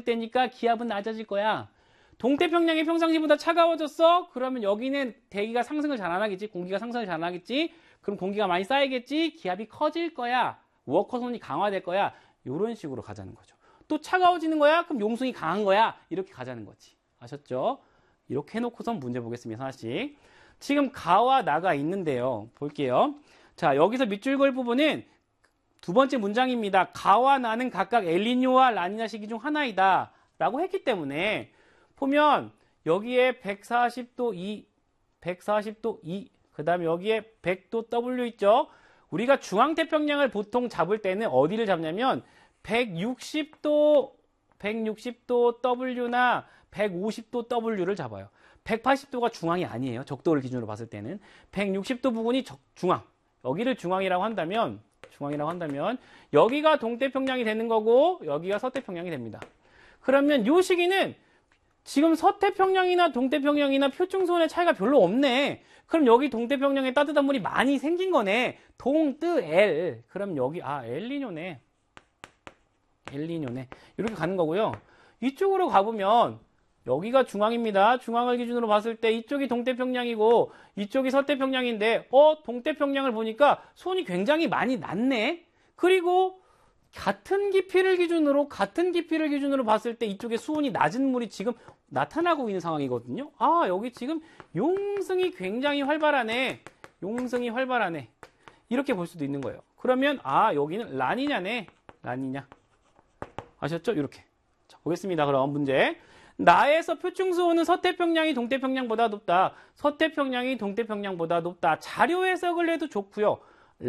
때니까 기압은 낮아질 거야. 동태평양이 평상시보다 차가워졌어? 그러면 여기는 대기가 상승을 잘 안 하겠지. 공기가 상승을 잘 안 하겠지. 그럼 공기가 많이 쌓이겠지. 기압이 커질 거야. 워커손이 강화될 거야. 이런 식으로 가자는 거죠. 또 차가워지는 거야? 그럼 용승이 강한 거야. 이렇게 가자는 거지. 아셨죠? 이렇게 해놓고선 문제 보겠습니다. 하나씩. 지금 가와 나가 있는데요. 볼게요. 자, 여기서 밑줄 그을 부분은 두 번째 문장입니다. 가와 나는 각각 엘니뇨와 라니냐 시기 중 하나이다. 라고 했기 때문에 보면 여기에 140도 E, 140도 E, 그 다음에 여기에 100도 W 있죠? 우리가 중앙태평양을 보통 잡을 때는 어디를 잡냐면 160도 W나 150도 W를 잡아요. 180도가 중앙이 아니에요. 적도를 기준으로 봤을 때는. 160도 부분이 중앙. 여기를 중앙이라고 한다면 여기가 동태평양이 되는 거고 여기가 서태평양이 됩니다. 그러면 이 시기는 지금 서태평양이나 동태평양이나 표층수온의 차이가 별로 없네. 그럼 여기 동태평양에 따뜻한 물이 많이 생긴 거네. 동뜨엘. 그럼 여기 엘니뇨네. 이렇게 가는 거고요. 이쪽으로 가보면 여기가 중앙입니다. 중앙을 기준으로 봤을 때 이쪽이 동태평양이고 이쪽이 서태평양인데 동태평양을 보니까 수온이 굉장히 많이 낮네. 그리고 같은 깊이를 기준으로 봤을 때 이쪽에 수온이 낮은 물이 지금 나타나고 있는 상황이거든요. 여기 지금 용승이 굉장히 활발하네. 이렇게 볼 수도 있는 거예요. 그러면 여기는 라니냐네. 라니냐. 아셨죠? 이렇게. 자, 보겠습니다. 그럼 문제. 나에서 표층수온은 서태평양이 동태평양보다 높다. 서태평양이 동태평양보다 높다. 자료 해석을 해도 좋고요.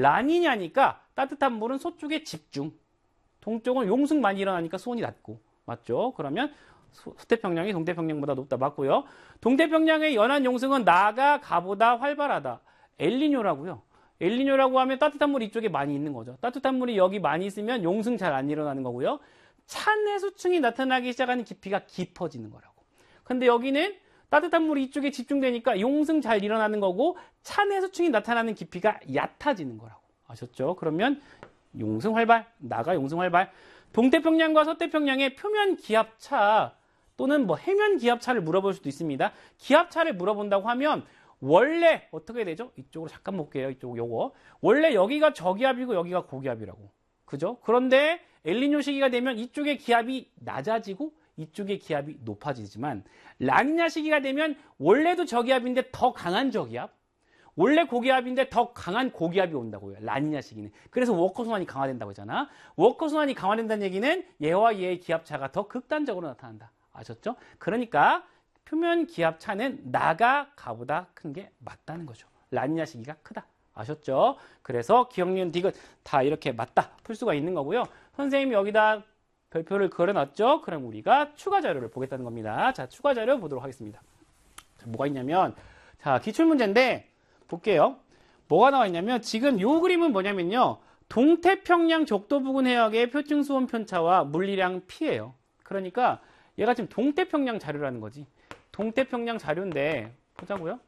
라니냐니까 따뜻한 물은 서쪽에 집중. 동쪽은 용승 많이 일어나니까 수온이 낮고. 맞죠? 그러면 서태평양이 동태평양보다 높다. 맞고요. 동태평양의 연한 용승은 나가 가보다 활발하다. 엘니뇨라고요. 엘니뇨라고 하면 따뜻한 물이 이쪽에 많이 있는 거죠. 따뜻한 물이 여기 많이 있으면 용승 잘 안 일어나는 거고요. 찬해수층이 나타나기 시작하는 깊이가 깊어지는 거라고. 근데 여기는 따뜻한 물이 이쪽에 집중되니까 용승 잘 일어나는 거고 찬해수층이 나타나는 깊이가 얕아지는 거라고. 아셨죠? 그러면 용승 활발, 나가 용승 활발. 동태평양과 서태평양의 표면 기압차 또는 해면 기압차를 물어볼 수도 있습니다. 기압차를 물어본다고 하면 원래 어떻게 되죠? 이쪽으로 잠깐 볼게요. 이쪽 요거. 원래 여기가 저기압이고 여기가 고기압이라고. 그죠? 그런데 엘니뇨 시기가 되면 이쪽의 기압이 낮아지고 이쪽의 기압이 높아지지만 라니냐 시기가 되면 원래도 저기압인데 더 강한 저기압, 원래 고기압인데 더 강한 고기압이 온다고요. 라니냐 시기는. 그래서 워커순환이 강화된다고 했잖아. 워커순환이 강화된다는 얘기는 얘와 얘의 기압차가 더 극단적으로 나타난다. 아셨죠? 그러니까 표면 기압차는 나가 가보다 큰 게 맞다는 거죠. 라니냐 시기가 크다. 아셨죠? 그래서 기억, 니은, 디귿 다 이렇게 맞다 풀 수가 있는 거고요. 선생님이 여기다 별표를 그려놨죠? 그럼 우리가 추가 자료를 보겠다는 겁니다. 자, 추가 자료 보도록 하겠습니다. 자, 뭐가 있냐면, 자, 기출문제인데, 볼게요. 뭐가 나와 있냐면, 지금 요 그림은 뭐냐면요. 동태평양 적도 부근 해역의 표층수온 편차와 물리량 P예요. 그러니까 얘가 지금 동태평양 자료라는 거지. 동태평양 자료인데, 보자고요.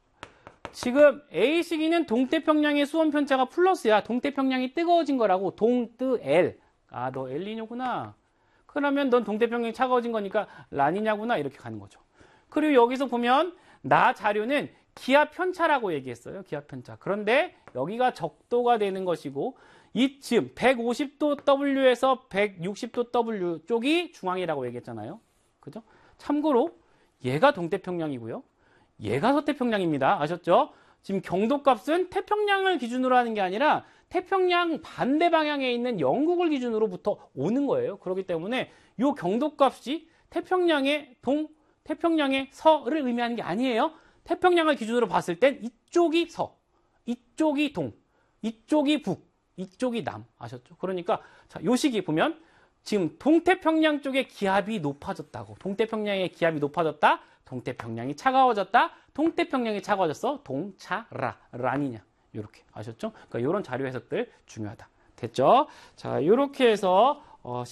지금 A 시기는 동태평양의 수온 편차가 플러스야. 동태평양이 뜨거워진 거라고. 동뜨엘. 너 엘니뇨구나. 그러면 넌 동태평양이 차가워진 거니까 라니냐구나. 이렇게 가는 거죠. 그리고 여기서 보면 나 자료는 기압 편차라고 얘기했어요. 기압 편차. 그런데 여기가 적도가 되는 것이고 이쯤 150도 W에서 160도 W 쪽이 중앙이라고 얘기했잖아요. 그죠? 참고로 얘가 동태평양이고요. 얘가 서태평양입니다. 아셨죠? 지금 경도값은 태평양을 기준으로 하는 게 아니라 태평양 반대 방향에 있는 영국을 기준으로부터 오는 거예요. 그렇기 때문에 이 경도값이 태평양의 동, 태평양의 서를 의미하는 게 아니에요. 태평양을 기준으로 봤을 땐 이쪽이 서, 이쪽이 동, 이쪽이 북, 이쪽이 남. 아셨죠? 그러니까 자, 요 시기 보면 지금 동태평양 쪽의 기압이 높아졌다고. 동태평양의 기압이 높아졌다. 동태평양이 차가워졌다. 동태평양이 차가워졌어. 동차라. 라니냐. 요렇게. 아셨죠? 그러니까 요런 자료 해석들 중요하다. 됐죠? 자, 요렇게 해서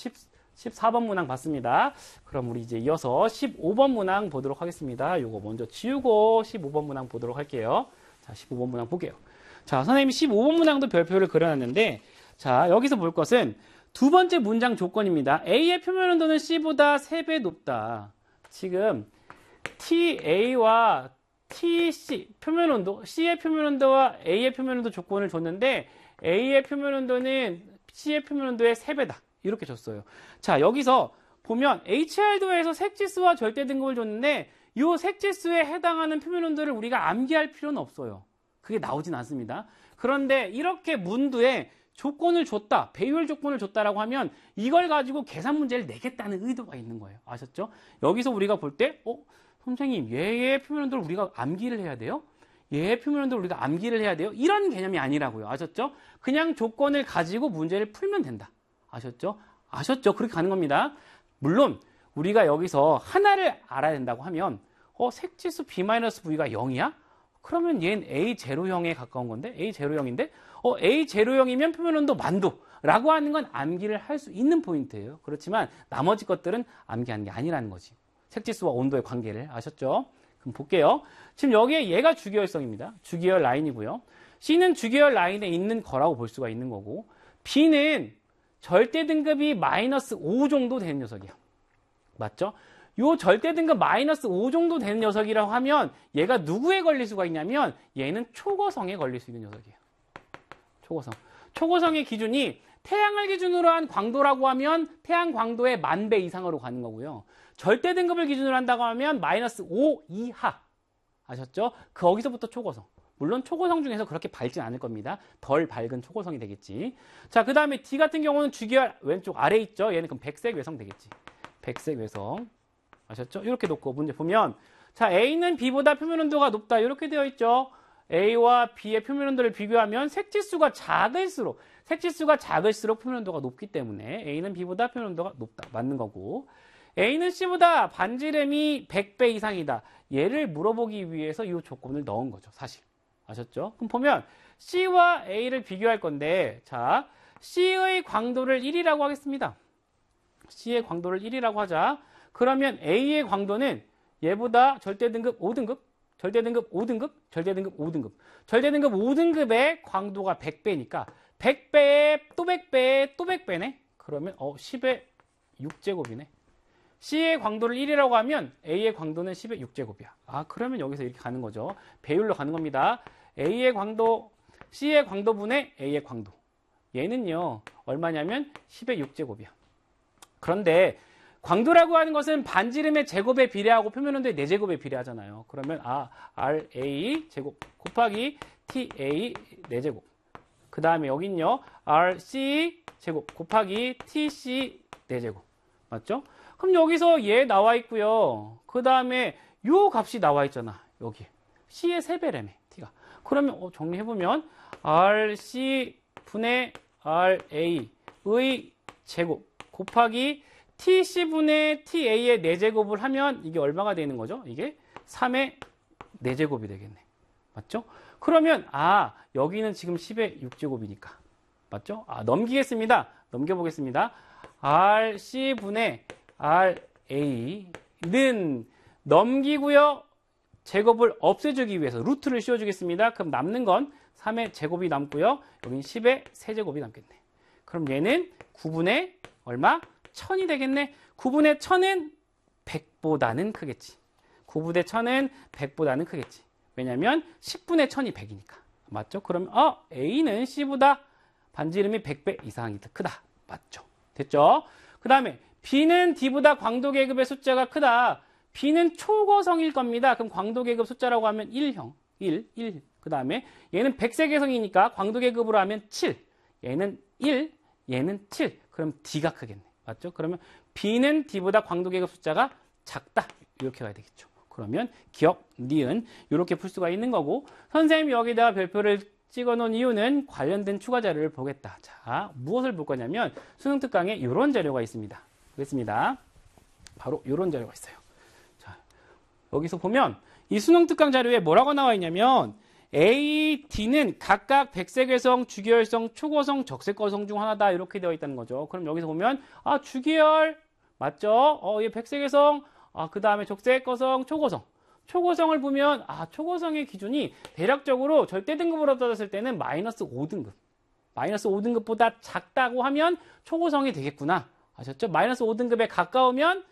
14번 문항 봤습니다. 그럼 우리 이제 이어서 15번 문항 보도록 하겠습니다. 요거 먼저 지우고 15번 문항 보도록 할게요. 자, 15번 문항 볼게요. 자, 선생님이 15번 문항도 별표를 그려놨는데 자, 여기서 볼 것은 두 번째 문장 조건입니다. A의 표면 온도는 C보다 3배 높다. 지금 TA와 TC 표면 온도, C의 표면 온도와 A의 표면 온도 조건을 줬는데 A의 표면 온도는 C의 표면 온도의 3배다. 이렇게 줬어요. 자, 여기서 보면 HR도에서 색지수와 절대 등급을 줬는데 이 색지수에 해당하는 표면 온도를 우리가 암기할 필요는 없어요. 그게 나오진 않습니다. 그런데 이렇게 문두에 조건을 줬다, 배율 조건을 줬다라고 하면 이걸 가지고 계산 문제를 내겠다는 의도가 있는 거예요. 아셨죠? 여기서 우리가 볼 때, 선생님, 얘의 표면 온도를 우리가 암기를 해야 돼요? 얘의 표면 온도를 우리가 암기를 해야 돼요? 이런 개념이 아니라고요. 아셨죠? 그냥 조건을 가지고 문제를 풀면 된다. 아셨죠? 아셨죠? 그렇게 가는 겁니다. 물론 우리가 여기서 하나를 알아야 된다고 하면 색지수 B-V가 0이야? 그러면 얘는 A0형에 가까운 건데 A0형인데 A0형이면 표면온도 만도라고 하는 건 암기를 할 수 있는 포인트예요. 그렇지만 나머지 것들은 암기하는 게 아니라는 거지. 색지수와 온도의 관계를 아셨죠? 그럼 볼게요. 지금 여기에 얘가 주기혈성입니다. 주기혈 라인이고요. C는 주기혈 라인에 있는 거라고 볼 수가 있는 거고 B는 절대 등급이 -5 정도 되는 녀석이야. 맞죠? 요 절대 등급 -5 정도 되는 녀석이라고 하면 얘가 누구에 걸릴 수가 있냐면 얘는 초고성에 걸릴 수 있는 녀석이에요. 초고성. 초고성의 기준이 태양을 기준으로 한 광도라고 하면 태양 광도의 10,000배 이상으로 가는 거고요. 절대 등급을 기준으로 한다고 하면 -5 이하. 아셨죠? 거기서부터 초고성. 물론 초고성 중에서 그렇게 밝진 않을 겁니다. 덜 밝은 초고성이 되겠지. 자, 그 다음에 D 같은 경우는 주기혈 왼쪽 아래 있죠? 얘는 그럼 백색 외성 되겠지. 백색 외성. 아셨죠? 이렇게 놓고 문제 보면 자, A는 B보다 표면 온도가 높다. 이렇게 되어 있죠. A와 B의 표면 온도를 비교하면 색지수가 작을수록 표면 온도가 높기 때문에 A는 B보다 표면 온도가 높다. 맞는 거고. A는 C보다 반지름이 100배 이상이다. 얘를 물어보기 위해서 이 조건을 넣은 거죠. 사실. 아셨죠? 그럼 보면 C와 A를 비교할 건데 자, C의 광도를 1이라고 하겠습니다. C의 광도를 1이라고 하자. 그러면 A의 광도는 얘보다 절대 등급 5등급, 절대 등급 5등급, 절대 등급 5등급. 절대 등급 5등급의 광도가 100배니까 100배에 또 100배에 또 100배네. 그러면 10의 6제곱이네. C의 광도를 1이라고 하면 A의 광도는 10의 6제곱이야. 아, 그러면 여기서 이렇게 가는 거죠. 배율로 가는 겁니다. A의 광도, C의 광도분의 A의 광도. 얘는요, 얼마냐면 10의 6제곱이야. 그런데 광도라고 하는 것은 반지름의 제곱에 비례하고 표면온도의 4제곱에 비례하잖아요. 그러면 RA 제곱 곱하기 TA 4제곱. 그 다음에 여긴요, RC 제곱 곱하기 TC 4제곱. 맞죠? 그럼 여기서 얘 나와 있고요. 그 다음에 요 값이 나와 있잖아. 여기. C의 3배라며, T가. 그러면 정리해보면 RC 분의 RA의 제곱 곱하기 TC분의 TA의 4제곱을 하면 이게 얼마가 되는 거죠? 이게 3의 4제곱이 되겠네. 맞죠? 그러면 여기는 지금 10의 6제곱이니까. 맞죠? 넘기겠습니다. 넘겨보겠습니다. RC분의 RA는 넘기고요. 제곱을 없애주기 위해서 루트를 씌워주겠습니다. 그럼 남는 건 3의 제곱이 남고요. 여기는 10의 세제곱이 남겠네. 그럼 얘는 9분의 얼마? 1000이 되겠네. 9분의 1000은 100보다는 크겠지. 9분의 1000은 100보다는 크겠지. 왜냐면 10분의 1000이 100이니까. 맞죠? 그러면 A는 C보다 반지름이 100배 이상이 더 크다. 맞죠? 됐죠? 그 다음에 B는 D보다 광도 계급의 숫자가 크다. B는 초고성일 겁니다. 그럼 광도 계급 숫자라고 하면 1형. 1. 그 다음에 얘는 백색외성이니까 광도 계급으로 하면 7. 얘는 1, 얘는 7. 그럼 D가 크겠네. 맞죠? 그러면 B는 D보다 광도 계급 숫자가 작다. 이렇게 가야 되겠죠. 그러면 기억, 니은 이렇게 풀 수가 있는 거고 선생님이 여기다가 별표를 찍어 놓은 이유는 관련된 추가 자료를 보겠다. 자, 무엇을 볼 거냐면 수능 특강에 이런 자료가 있습니다. 보겠습니다. 바로 이런 자료가 있어요. 자, 여기서 보면 이 수능 특강 자료에 뭐라고 나와 있냐면 A, D는 각각 백색외성, 주기혈성, 초고성, 적색거성 중 하나다 이렇게 되어 있다는 거죠. 그럼 여기서 보면 주기혈 맞죠? 얘 백색외성, 그 다음에 적색거성, 초고성. 초고성을 보면 초고성의 기준이 대략적으로 절대 등급으로 따졌을 때는 -5등급. 마이너스 5등급보다 작다고 하면 초고성이 되겠구나. 아셨죠? 마이너스 5등급에 가까우면